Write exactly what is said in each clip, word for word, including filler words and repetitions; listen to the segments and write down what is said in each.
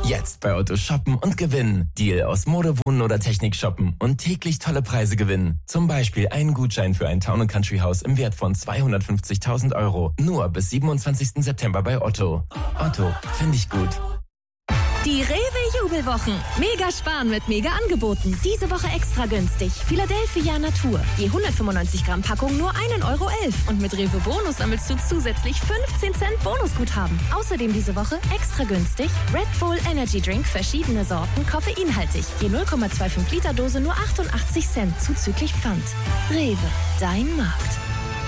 Jetzt bei Otto shoppen und gewinnen. Deal aus Mode, Wohnen oder Technik shoppen und täglich tolle Preise gewinnen. Zum Beispiel einen Gutschein für ein Town and Country Haus im Wert von zweihundertfünfzigtausend Euro. Nur bis siebenundzwanzigsten September bei Otto. Otto, finde ich gut. Die Rewe-Jubelwochen. Mega sparen mit Mega-Angeboten. Diese Woche extra günstig. Philadelphia Natur. Je hundertfünfundneunzig Gramm Packung nur ein Euro elf. Und mit Rewe Bonus sammelst du zusätzlich fünfzehn Cent Bonusguthaben. Außerdem diese Woche extra günstig Red Bull Energy Drink, verschiedene Sorten, koffeinhaltig. Je null Komma fünfundzwanzig Liter Dose nur achtundachtzig Cent zuzüglich Pfand. Rewe, dein Markt.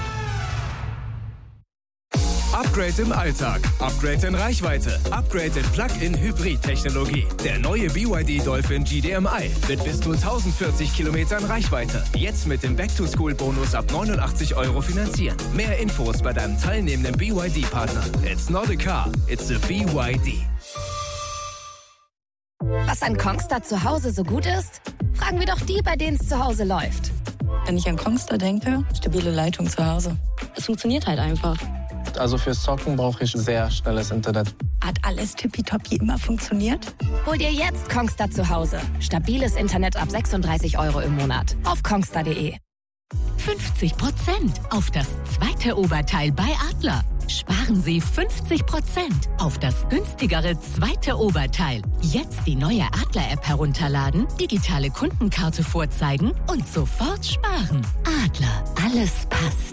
Upgrade im Alltag, Upgrade in Reichweite, Upgrade in Plug-in-Hybrid-Technologie. Der neue B Y D Dolphin G D M I mit bis zu tausendvierzig Kilometern Reichweite. Jetzt mit dem Back-to-School-Bonus ab neunundachtzig Euro finanzieren. Mehr Infos bei deinem teilnehmenden B Y D-Partner. It's not a car, it's a B Y D. Was an Kongstar zu Hause so gut ist? Fragen wir doch die, bei denen es zu Hause läuft. Wenn ich an Kongstar denke, stabile Leitung zu Hause. Es funktioniert halt einfach. Also fürs Zocken brauche ich sehr schnelles Internet. Hat alles tippitoppi immer funktioniert? Hol dir jetzt Kongstar zu Hause. Stabiles Internet ab sechsunddreißig Euro im Monat. Auf kongstar punkt de. fünfzig Prozent auf das zweite Oberteil bei Adler. Sparen Sie fünfzig Prozent auf das günstigere zweite Oberteil. Jetzt die neue Adler-App herunterladen, digitale Kundenkarte vorzeigen und sofort sparen. Adler, alles passt.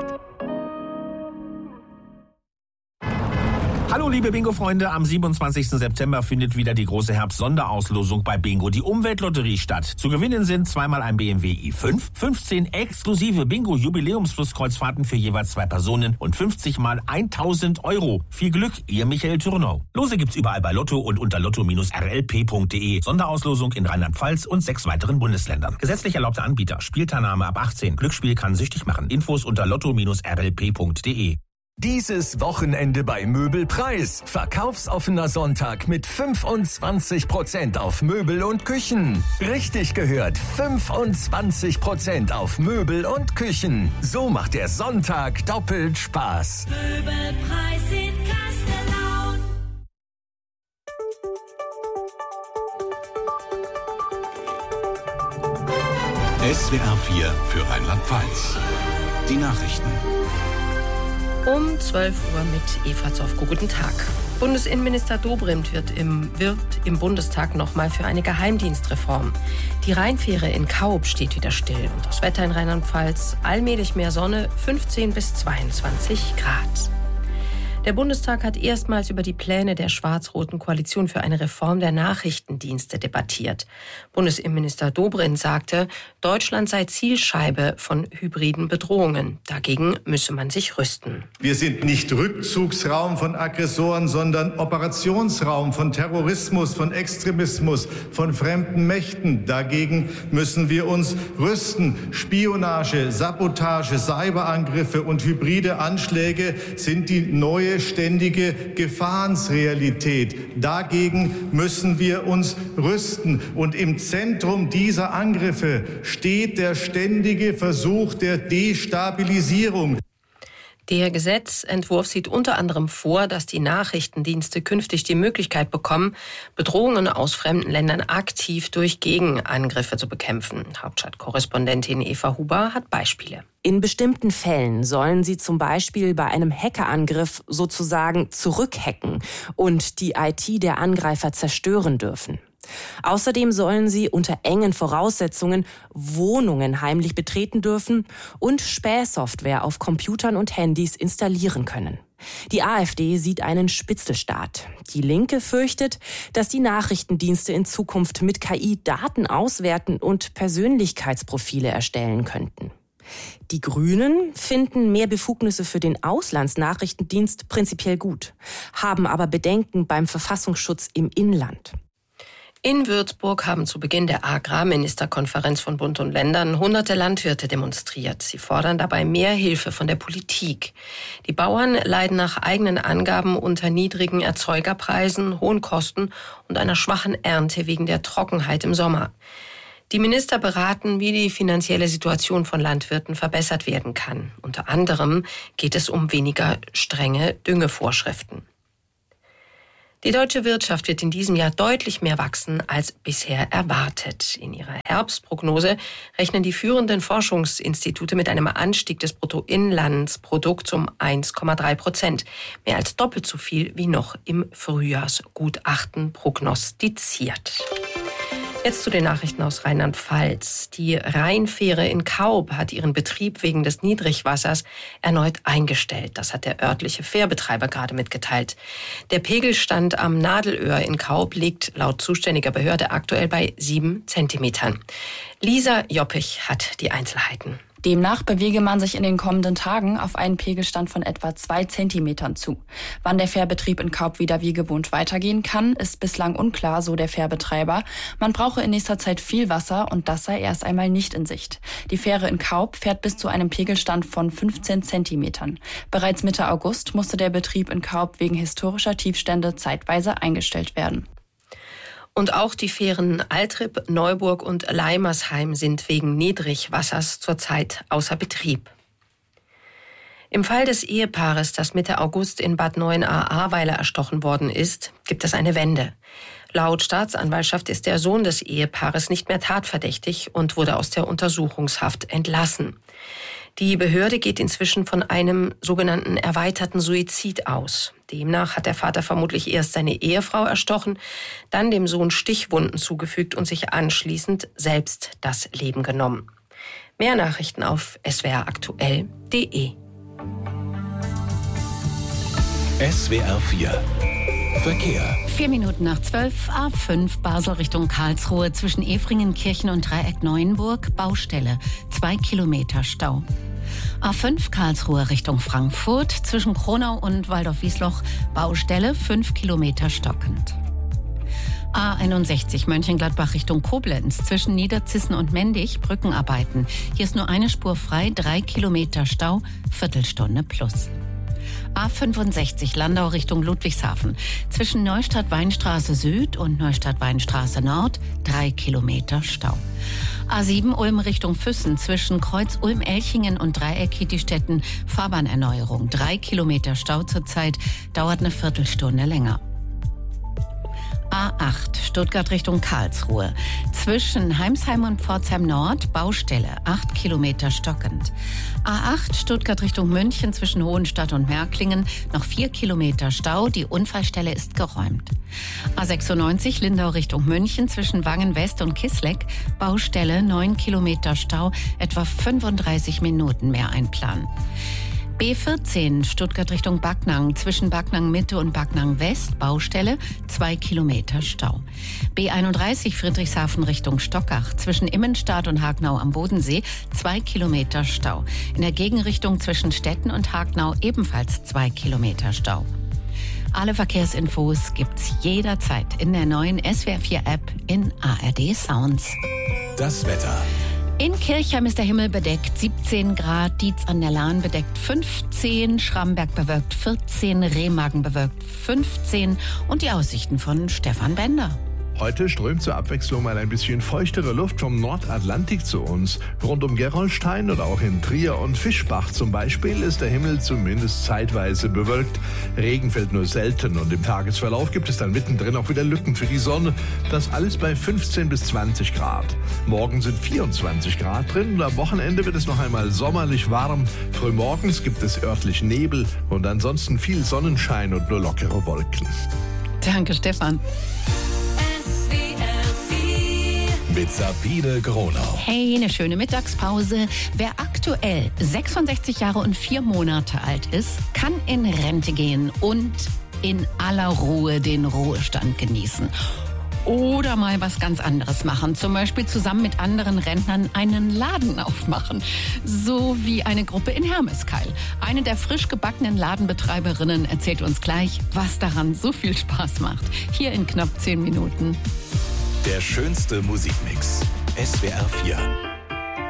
Hallo liebe Bingo-Freunde, am siebenundzwanzigsten September findet wieder die große Herbst-Sonderauslosung bei Bingo, die Umweltlotterie, statt. Zu gewinnen sind zweimal ein B M W i fünf, fünfzehn exklusive Bingo-Jubiläumsflusskreuzfahrten für jeweils zwei Personen und fünfzig mal tausend Euro. Viel Glück, ihr Michael Thürnau. Lose gibt's überall bei Lotto und unter lotto Bindestrich r l p punkt de. Sonderauslosung in Rheinland-Pfalz und sechs weiteren Bundesländern. Gesetzlich erlaubter Anbieter. Spielteilnahme ab achtzehn. Glücksspiel kann süchtig machen. Infos unter lotto Bindestrich r l p punkt de. Dieses Wochenende bei Möbelpreis. Verkaufsoffener Sonntag mit fünfundzwanzig Prozent auf Möbel und Küchen. Richtig gehört, fünfundzwanzig Prozent auf Möbel und Küchen. So macht der Sonntag doppelt Spaß. Möbelpreis in Kastellaun. S W R vier für Rheinland-Pfalz. Die Nachrichten. Um zwölf Uhr mit Eva Zofko. Guten Tag. Bundesinnenminister Dobrindt wird im, wird im Bundestag nochmal für eine Geheimdienstreform. Die Rheinfähre in Kaub steht wieder still. Und das Wetter in Rheinland-Pfalz, allmählich mehr Sonne, fünfzehn bis zweiundzwanzig Grad. Der Bundestag hat erstmals über die Pläne der schwarz-roten Koalition für eine Reform der Nachrichtendienste debattiert. Bundesinnenminister Dobrindt sagte, Deutschland sei Zielscheibe von hybriden Bedrohungen. Dagegen müsse man sich rüsten. Wir sind nicht Rückzugsraum von Aggressoren, sondern Operationsraum von Terrorismus, von Extremismus, von fremden Mächten. Dagegen müssen wir uns rüsten. Spionage, Sabotage, Cyberangriffe und hybride Anschläge sind die neue ständige Gefahrensrealität. Dagegen müssen wir uns rüsten. Und im Zentrum dieser Angriffe steht der ständige Versuch der Destabilisierung. Der Gesetzentwurf sieht unter anderem vor, dass die Nachrichtendienste künftig die Möglichkeit bekommen, Bedrohungen aus fremden Ländern aktiv durch Gegenangriffe zu bekämpfen. Hauptstadtkorrespondentin Eva Huber hat Beispiele. In bestimmten Fällen sollen sie zum Beispiel bei einem Hackerangriff sozusagen zurückhacken und die I T der Angreifer zerstören dürfen. Außerdem sollen sie unter engen Voraussetzungen Wohnungen heimlich betreten dürfen und Spähsoftware auf Computern und Handys installieren können. Die AfD sieht einen Spitzelstaat. Die Linke fürchtet, dass die Nachrichtendienste in Zukunft mit K I Daten auswerten und Persönlichkeitsprofile erstellen könnten. Die Grünen finden mehr Befugnisse für den Auslandsnachrichtendienst prinzipiell gut, haben aber Bedenken beim Verfassungsschutz im Inland. In Würzburg haben zu Beginn der Agrarministerkonferenz von Bund und Ländern hunderte Landwirte demonstriert. Sie fordern dabei mehr Hilfe von der Politik. Die Bauern leiden nach eigenen Angaben unter niedrigen Erzeugerpreisen, hohen Kosten und einer schwachen Ernte wegen der Trockenheit im Sommer. Die Minister beraten, wie die finanzielle Situation von Landwirten verbessert werden kann. Unter anderem geht es um weniger strenge Düngevorschriften. Die deutsche Wirtschaft wird in diesem Jahr deutlich mehr wachsen als bisher erwartet. In ihrer Herbstprognose rechnen die führenden Forschungsinstitute mit einem Anstieg des Bruttoinlandsprodukts um eins Komma drei Prozent. Mehr als doppelt so viel wie noch im Frühjahrsgutachten prognostiziert. Jetzt zu den Nachrichten aus Rheinland-Pfalz. Die Rheinfähre in Kaub hat ihren Betrieb wegen des Niedrigwassers erneut eingestellt. Das hat der örtliche Fährbetreiber gerade mitgeteilt. Der Pegelstand am Nadelöhr in Kaub liegt laut zuständiger Behörde aktuell bei sieben Zentimetern. Lisa Joppich hat die Einzelheiten. Demnach bewege man sich in den kommenden Tagen auf einen Pegelstand von etwa zwei Zentimetern zu. Wann der Fährbetrieb in Kaub wieder wie gewohnt weitergehen kann, ist bislang unklar, so der Fährbetreiber. Man brauche in nächster Zeit viel Wasser und das sei erst einmal nicht in Sicht. Die Fähre in Kaub fährt bis zu einem Pegelstand von fünfzehn Zentimetern. Bereits Mitte August musste der Betrieb in Kaub wegen historischer Tiefstände zeitweise eingestellt werden. Und auch die Fähren Altrip, Neuburg und Leimersheim sind wegen Niedrigwassers zurzeit außer Betrieb. Im Fall des Ehepaares, das Mitte August in Bad Neuenahr-Ahrweiler erstochen worden ist, gibt es eine Wende. Laut Staatsanwaltschaft ist der Sohn des Ehepaares nicht mehr tatverdächtig und wurde aus der Untersuchungshaft entlassen. Die Behörde geht inzwischen von einem sogenannten erweiterten Suizid aus. Demnach hat der Vater vermutlich erst seine Ehefrau erstochen, dann dem Sohn Stichwunden zugefügt und sich anschließend selbst das Leben genommen. Mehr Nachrichten auf s w r aktuell punkt d e. S W R vier Verkehr. Vier Minuten nach zwölf, A fünf Basel Richtung Karlsruhe zwischen Efringenkirchen und Dreieck Neuenburg, Baustelle, zwei Kilometer Stau. A fünf Karlsruhe Richtung Frankfurt zwischen Kronau und Waldorf-Wiesloch, Baustelle, fünf Kilometer stockend. A einundsechzig Mönchengladbach Richtung Koblenz zwischen Niederzissen und Mendig, Brückenarbeiten. Hier ist nur eine Spur frei, drei Kilometer Stau, Viertelstunde plus. A fünfundsechzig Landau Richtung Ludwigshafen zwischen Neustadt-Weinstraße Süd und Neustadt-Weinstraße Nord, drei Kilometer Stau. A sieben Ulm Richtung Füssen zwischen Kreuz Ulm-Elchingen und Dreieck Kietistetten, Fahrbahnerneuerung, drei Kilometer Stau zurzeit, dauert eine Viertelstunde länger. A acht Stuttgart Richtung Karlsruhe zwischen Heimsheim und Pforzheim Nord, Baustelle, acht Kilometer stockend. A acht Stuttgart Richtung München zwischen Hohenstadt und Märklingen, noch vier Kilometer Stau, die Unfallstelle ist geräumt. A sechsundneunzig Lindau Richtung München zwischen Wangen West und Kisleck, Baustelle, neun Kilometer Stau, etwa fünfunddreißig Minuten mehr einplanen. B vierzehn Stuttgart Richtung Backnang zwischen Backnang Mitte und Backnang West, Baustelle, zwei Kilometer Stau. B einunddreißig Friedrichshafen Richtung Stockach zwischen Immenstadt und Hagnau am Bodensee, zwei Kilometer Stau. In der Gegenrichtung zwischen Stetten und Hagnau ebenfalls zwei Kilometer Stau. Alle Verkehrsinfos gibt's jederzeit in der neuen S W R vier App in A R D Sounds. Das Wetter. In Kirchheim ist der Himmel bedeckt, siebzehn Grad, Dietz an der Lahn bedeckt fünfzehn, Schramberg bewölkt vierzehn, Remagen bewölkt fünfzehn und die Aussichten von Stefan Bender. Heute strömt zur Abwechslung mal ein bisschen feuchtere Luft vom Nordatlantik zu uns. Rund um Gerolstein oder auch in Trier und Fischbach zum Beispiel ist der Himmel zumindest zeitweise bewölkt. Regen fällt nur selten und im Tagesverlauf gibt es dann mittendrin auch wieder Lücken für die Sonne. Das alles bei fünfzehn bis zwanzig Grad. Morgen sind vierundzwanzig Grad drin und am Wochenende wird es noch einmal sommerlich warm. Frühmorgens gibt es örtlich Nebel und ansonsten viel Sonnenschein und nur lockere Wolken. Danke, Stefan. Mit Sabine Gronau. Hey, eine schöne Mittagspause. Wer aktuell sechsundsechzig Jahre und vier Monate alt ist, kann in Rente gehen und in aller Ruhe den Ruhestand genießen. Oder mal was ganz anderes machen. Zum Beispiel zusammen mit anderen Rentnern einen Laden aufmachen. So wie eine Gruppe in Hermeskeil. Eine der frisch gebackenen Ladenbetreiberinnen erzählt uns gleich, was daran so viel Spaß macht. Hier in knapp zehn Minuten. Der schönste Musikmix. S W R vier.